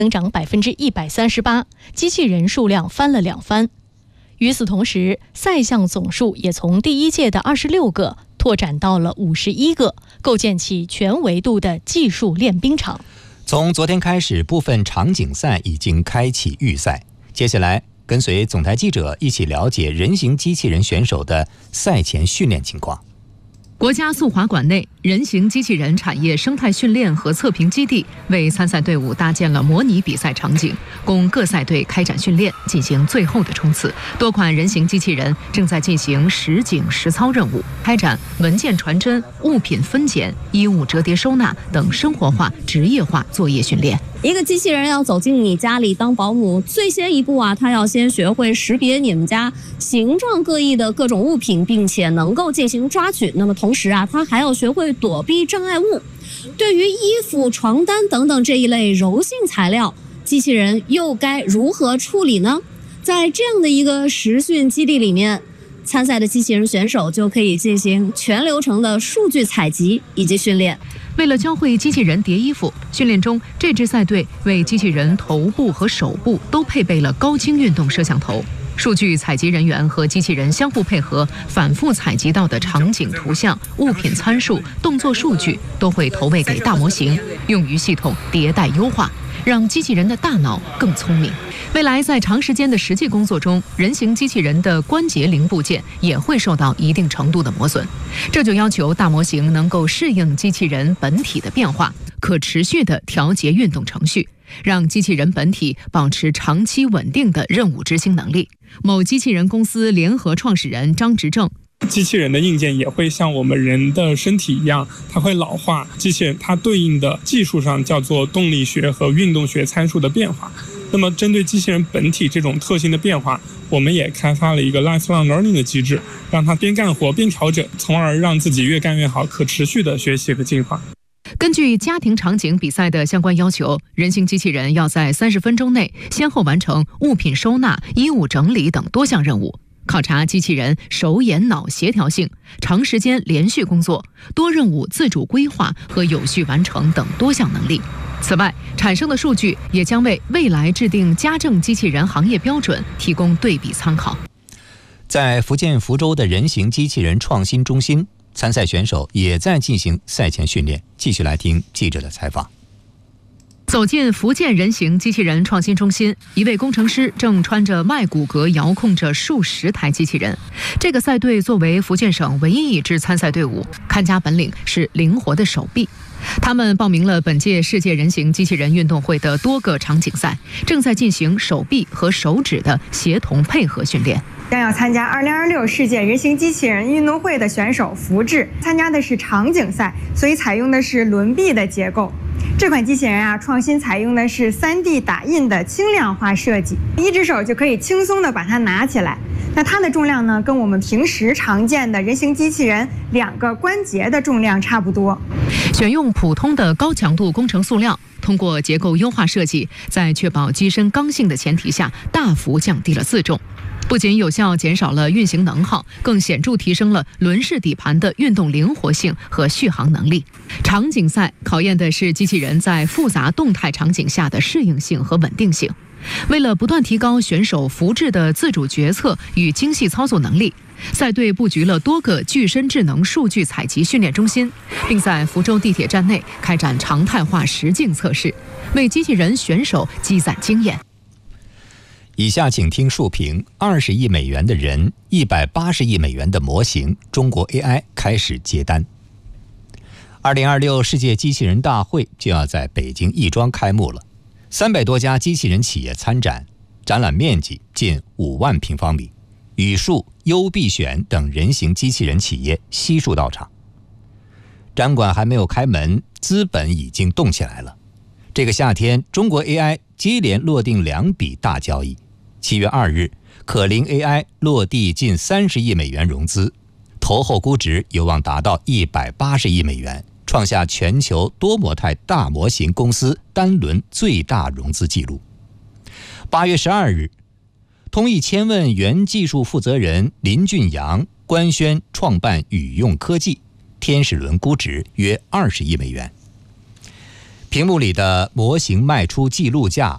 增长138%，机器人数量翻了2番。与此同时，赛项总数也从第一届的26个拓展到了51个，构建起全维度的技术练兵场。 从昨天开始，部分场景赛已经开启预赛。接下来，跟随总台记者一起了解人形机器人选手的赛前训练情况。 国家速滑馆内，人形机器人产业生态训练和测评基地为参赛队伍搭建了模拟比赛场景，供各赛队开展训练，进行最后的冲刺。多款人形机器人正在进行实景实操任务，开展文件传真、物品分拣、衣物折叠收纳等生活化、职业化作业训练。 一个机器人要走进你家里当保姆，最先一步它要先学会识别你们家形状各异的各种物品，并且能够进行抓取。那么同时它还要学会躲避障碍物。对于衣服、床单等等这一类柔性材料，机器人又该如何处理呢？在这样的一个实训基地里面，参赛的机器人选手就可以进行全流程的数据采集以及训练。 为了教会机器人叠衣服，训练中这支赛队为机器人头部和手部都配备了高清运动摄像头。数据采集人员和机器人相互配合，反复采集到的场景图像、物品参数、动作数据都会投喂给大模型，用于系统迭代优化，让机器人的大脑更聪明。未来在长时间的实际工作中，人形机器人的关节零部件也会受到一定程度的磨损，这就要求大模型能够适应机器人本体的变化，可持续地调节运动程序，让机器人本体保持长期稳定的任务执行能力。某机器人公司联合创始人张执正， 机器人的硬件也会像我们人的身体一样，它会老化。机器人它对应的技术上叫做动力学和运动学参数的变化。那么针对机器人本体这种特性的变化，我们也开发了一个 lifelong learning 的机制，让它边干活边调整，从而让自己越干越好，可持续的学习和进化。 根据家庭场景比赛的相关要求，人形机器人要在30分钟内先后完成物品收纳、衣物整理等多项任务，考察机器人手眼脑协调性、长时间连续工作、多任务自主规划和有序完成等多项能力。此外，产生的数据也将为未来制定家政机器人行业标准提供对比参考。 在福建福州的人形机器人创新中心，参赛选手也在进行赛前训练。继续来听记者的采访。 走进福建人形机器人创新中心，一位工程师正穿着麦骨骼遥控着数十台机器人。这个赛队作为福建省唯一一支参赛队伍，看家本领是灵活的手臂。他们报名了本届世界人形机器人运动会的多个场景赛，正在进行手臂和手指的协同配合训练。 将要参加2026世界人形机器人运动会的选手福智，参加的是场景赛，所以采用的是轮臂的结构。这款机器人创新采用的是3D 打印的轻量化设计，一只手就可以轻松的把它拿起来。那它的重量呢，跟我们平时常见的人形机器人2个关节的重量差不多。 选用普通的高强度工程塑料，通过结构优化设计，在确保机身刚性的前提下，大幅降低了自重。不仅有效减少了运行能耗，更显著提升了轮式底盘的运动灵活性和续航能力。场景赛考验的是机器人在复杂动态场景下的适应性和稳定性。为了不断提高选手福智的自主决策与精细操作能力，赛队布局了多个具身智能数据采集训练中心，并在福州地铁站内开展常态化实境测试，为机器人选手积攒经验。 以下请听述评：20亿美元的人，180亿美元的模型，中国 AI 开始接单。2026世界机器人大会就要在北京亦庄开幕了，300多家机器人企业参展，展览面积近5万平方米，宇树、优必选等人形机器人企业悉数到场。展馆还没有开门，资本已经动起来了。这个夏天，中国 AI 接连落定2笔大交易。7月2日，可伶 AI 落地近30亿美元融资，投后估值有望达到180亿美元，创下全球多模态大模型公司单轮最大融资记录。8月12日，通义千问原技术负责人林俊阳官宣创办宇用科技，天使轮估值约20亿美元。屏幕里的模型卖出记录价